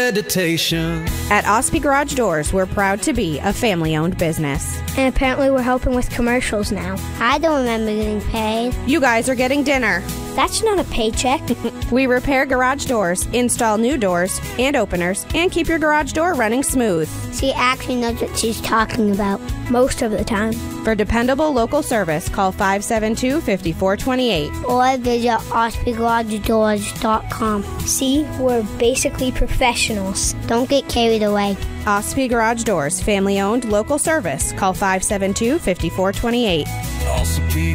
meditation. At Ospey Garage Doors, we're proud to be a family-owned business. And apparently we're helping with commercials now. I don't remember getting paid. You guys are getting dinner. That's not a paycheck. We repair garage doors, install new doors and openers, and keep your garage door running smooth. She actually knows what she's talking about. Most of the time. For dependable local service, call 572-5428. Or visit OspeyGarageDoors.com. See, we're basically professionals. Don't get carried away. Ospey Garage Doors, family-owned, local service. Call 572-5428. Ospey